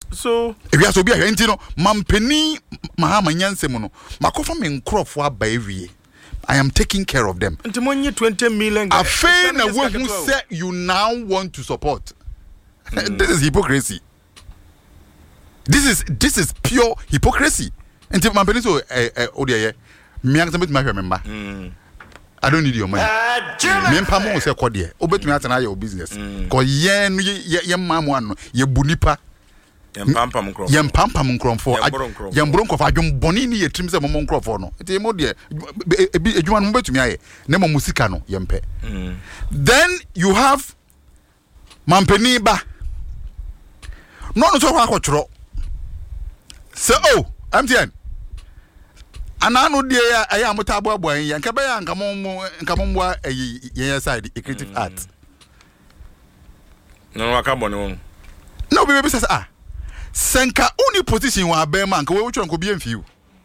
So if you are so be a no mampeni mahama nyansem no makofa me nkrofo aba ewie I am taking care of them. Until 20 million. Afraid na who say you now want to support. This is hypocrisy. This is pure hypocrisy. Until mampeni so odiye me an somebody remember. I don't need your money. Me mpa mo se kodie. Obetumi atena your business. Ko ye mamu ano ye bunipa. Yempam nkromfo. Yembronkrofo adwom boni ni yetrim se mo nkrofo no. Eti mo de edwuma no betumi aye. Na mo musika no yempe. Then you have mampeni ba. No so kwa kwotro. Say oh, MTN. Anano de aye amotabo aboan yan ka be ya nkamomwa ye side creative art. No waka boni won. No be say senka uni position wa be man ka we wotro nko bi emfiu.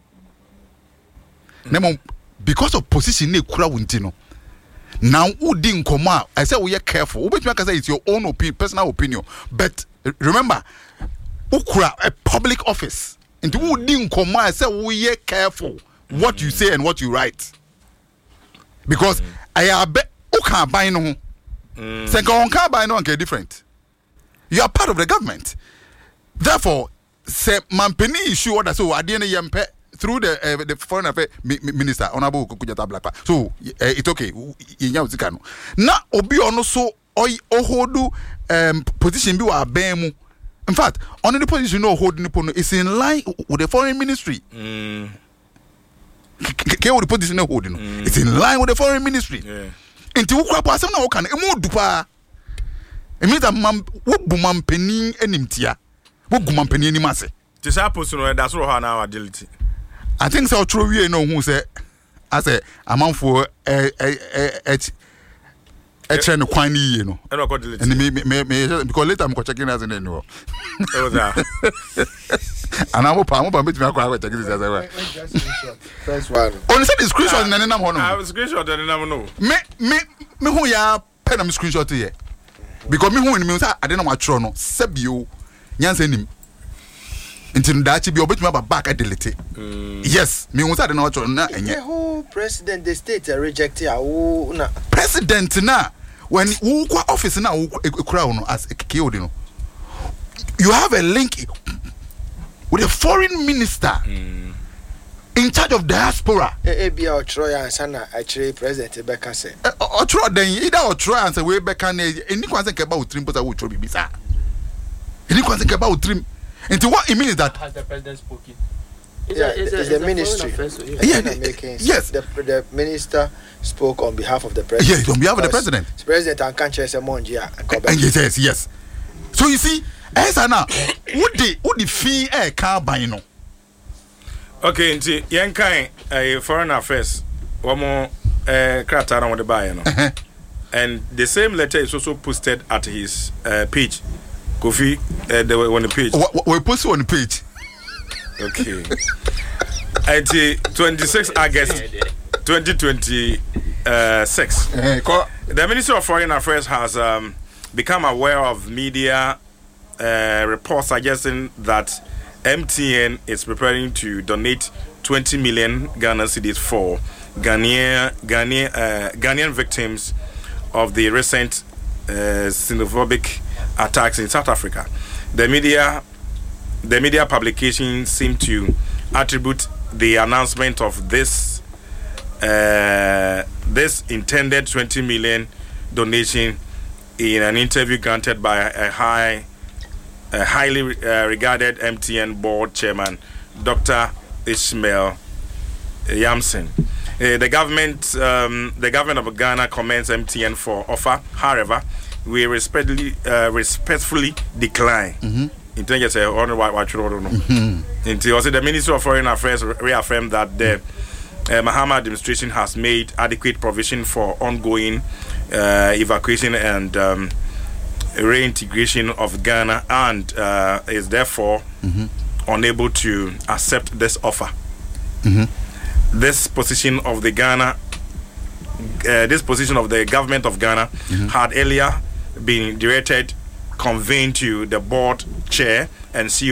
Nemo because of position na kura wunti no. Now udi nkoma I say we are careful. Obetumi aka say it's your own opinion, personal opinion. But remember, ukura a public office. Into udi nkoma I say we are careful what you say and what you write. Because I bet uka buy no. Senka onka buy no nke different. You are part of the government. Therefore, say mampeni issue order so adene yempe through the foreign affairs minister honorable Kujata Blackpa. So it's okay. Inya uzika no. Na obi ono so ohodu position bi wa bemu. In fact, on the position no hold nipo no is in line with the foreign ministry. Ke wo the position no hold no. It's in line with the foreign ministry. Inti ukwa po asem na wo kan emu dupa. It means that wo bu mampeni enimtia. Wo gu mampeni enimase. Ti sa post no da so ha na agility. I think so true we no who say as a amanfo train kwan ni ye no. E no ko delete. And me because later I'm go checking as in no. E was that. And I'm pa me to go check this as well. First one. On say the screenshot na nam ho no. I screenshot na nam no. Me hu ya pen am screenshot here. Because me hu ni me say ade na wa tro no sebio nyansa nim. Until that be obetuma ba back delete. Yes, me won say na watch na enye. Who president the state reject who na president na when who kwa office na kura no as KOD no. You have a link with a foreign minister in charge of diaspora. Bia otro ya sana actually president Beka say. Otro then either otro and say we Beka na eni kwan say ke ba otrim posa wo otro bibisa. Eni kwan say ke ba otrim. And what it means is that has the president spoken? It's the ministry. Yes. The minister spoke on behalf of the president. Yes, on behalf of the president. The president and can't chase a monja. Yes. So you see, as now, what the fee car buy no? Okay, nti yen kan foreign affairs. One more krata na wode buy no. And the same letter is also posted at his page. Kofi, they were on the page. We post on the page. Okay. Until 26 August 2026. The Ministry of Foreign Affairs has become aware of media reports suggesting that MTN is preparing to donate 20 million Ghana cedis for Ghanaian victims of the recent xenophobic attacks in South Africa. The media publications seem to attribute the announcement of this intended 20 million donation in an interview granted by a highly regarded MTN board chairman, Dr. Ishmael Yamson. The government of Ghana commends MTN for offer. However, we respectfully decline. In terms of the Ministry of Foreign Affairs reaffirmed that the Mahama administration has made adequate provision for ongoing evacuation and reintegration of Ghana and is therefore unable to accept this offer. This position of the government of Ghana had earlier been conveyed to the board chair and CEO